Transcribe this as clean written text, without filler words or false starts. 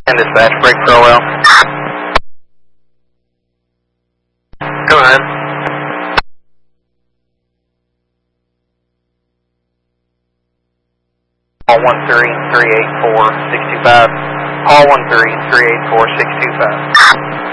And dispatch, break for OL. Go ahead. Call 13384-625. Call 13384-625.